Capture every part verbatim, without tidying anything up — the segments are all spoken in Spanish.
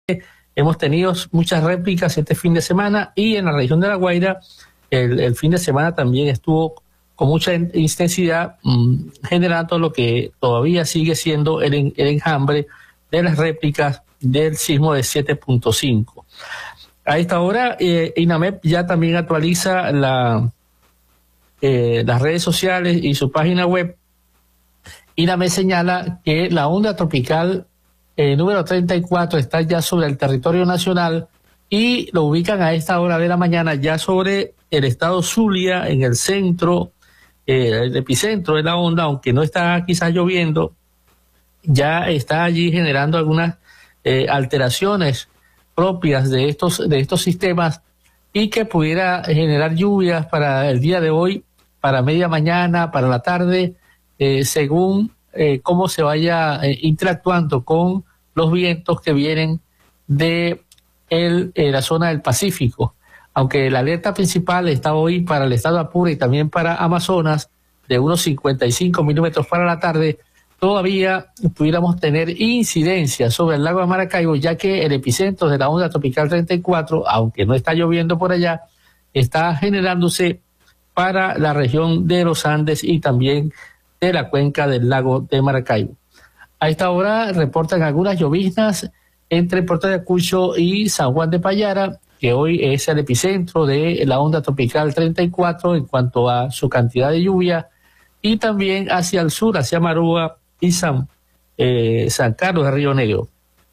hemos tenido muchas réplicas este fin de semana, y en la región de La Guaira el, el fin de semana también estuvo con mucha intensidad, mmm, generando lo que todavía sigue siendo el, el enjambre de las réplicas del sismo de siete punto cinco. A esta hora, eh, INAMEP ya también actualiza la, eh, las redes sociales y su página web. INAMEP señala que la onda tropical eh, número treinta y cuatro está ya sobre el territorio nacional, y lo ubican a esta hora de la mañana ya sobre el estado Zulia, en el centro, eh, el epicentro de la onda, aunque no está quizás lloviendo, ya está allí generando algunas eh, alteraciones propias de estos de estos sistemas, y que pudiera generar lluvias para el día de hoy, para media mañana, para la tarde, eh, según eh, cómo se vaya eh, interactuando con los vientos que vienen de el, eh, la zona del Pacífico. Aunque la alerta principal está hoy para el estado Apure y también para Amazonas, de unos cincuenta y cinco milímetros para la tarde, todavía pudiéramos tener incidencia sobre el lago de Maracaibo, ya que el epicentro de la onda tropical treinta y cuatro, aunque no está lloviendo por allá, está generándose para la región de los Andes y también de la cuenca del lago de Maracaibo. A esta hora reportan algunas lloviznas entre Puerto Ayacucho y San Juan de Payara, que hoy es el epicentro de la onda tropical treinta y cuatro en cuanto a su cantidad de lluvia, y también hacia el sur, hacia Marúa y San, eh, San Carlos de Río Negro.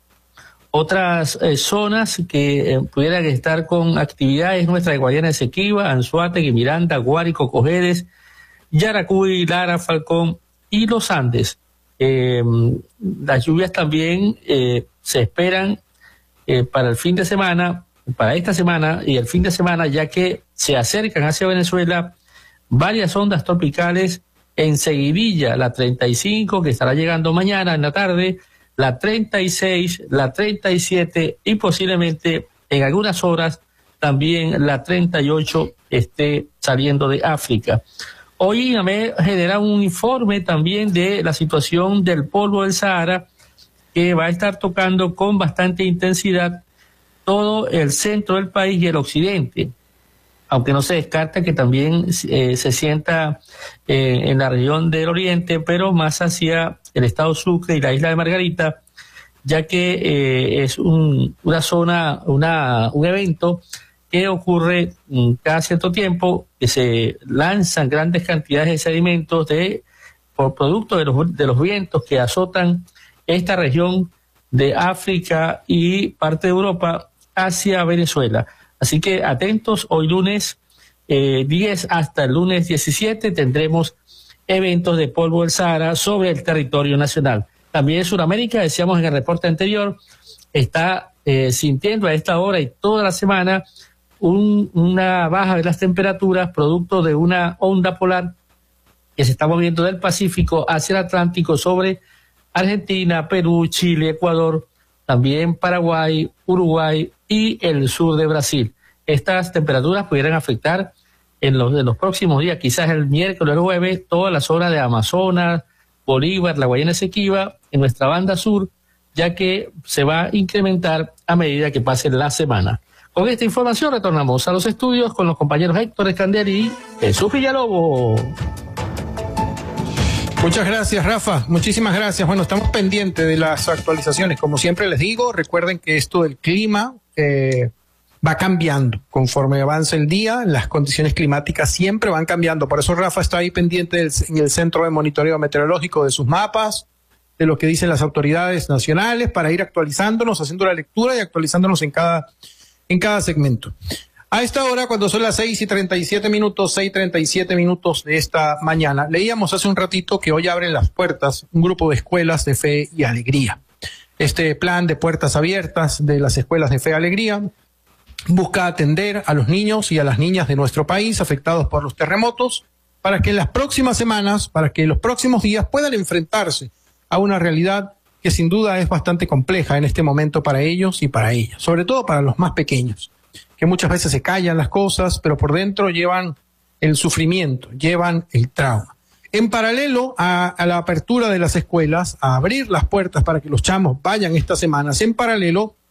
Otras eh, zonas que eh, pudieran estar con actividades nuestra de Guayana Esequiba, Anzoátegui, Miranda, Guárico, Cojedes, Yaracuy, Lara, Falcón y los Andes. Eh, las lluvias también eh, se esperan eh, para el fin de semana, para esta semana y el fin de semana, ya que se acercan hacia Venezuela varias ondas tropicales. En seguidilla, la treinta y cinco, que estará llegando mañana en la tarde, la treinta y seis, la treinta y siete, y posiblemente en algunas horas también la treinta y ocho esté saliendo de África. Hoy me genera un informe también de la situación del polvo del Sahara, que va a estar tocando con bastante intensidad todo el centro del país y el occidente, aunque no se descarta que también eh, se sienta eh, en la región del oriente, pero más hacia el estado Sucre y la isla de Margarita, ya que eh, es un, una zona, una, un evento que ocurre mm, cada cierto tiempo, que se lanzan grandes cantidades de sedimentos de, por producto de los, de los vientos que azotan esta región de África y parte de Europa hacia Venezuela. Así que atentos, hoy lunes eh, diez hasta el lunes diecisiete tendremos eventos de polvo del Sahara sobre el territorio nacional. También Sudamérica, decíamos en el reporte anterior, está eh, sintiendo a esta hora y toda la semana un, una baja de las temperaturas producto de una onda polar que se está moviendo del Pacífico hacia el Atlántico sobre Argentina, Perú, Chile, Ecuador, también Paraguay, Uruguay y el sur de Brasil. Estas temperaturas pudieran afectar en los, en los próximos días, quizás el miércoles o el jueves, toda la zona de Amazonas, Bolívar, la Guayana Esequiba, en nuestra banda sur, ya que se va a incrementar a medida que pase la semana. Con esta información retornamos a los estudios con los compañeros Héctor Escandel y Jesús Villalobos. Muchas gracias, Rafa. Muchísimas gracias. Bueno, estamos pendientes de las actualizaciones. Como siempre les digo, recuerden que esto del clima eh, va cambiando conforme avanza el día. Las condiciones climáticas siempre van cambiando. Por eso Rafa está ahí pendiente del, en el Centro de Monitoreo Meteorológico de sus mapas, de lo que dicen las autoridades nacionales, para ir actualizándonos, haciendo la lectura y actualizándonos en cada, en cada segmento. A esta hora, cuando son las seis y treinta y siete minutos, seis y treinta y siete minutos de esta mañana, leíamos hace un ratito que hoy abren las puertas un grupo de escuelas de fe y alegría. Este plan de puertas abiertas de las escuelas de fe y alegría busca atender a los niños y a las niñas de nuestro país afectados por los terremotos, para que en las próximas semanas, para que en los próximos días puedan enfrentarse a una realidad que sin duda es bastante compleja en este momento para ellos y para ellas, sobre todo para los más pequeños, que muchas veces se callan las cosas, pero por dentro llevan el sufrimiento, llevan el trauma. En paralelo a, a la apertura de las escuelas, a abrir las puertas para que los chamos vayan estas semanas, en paralelo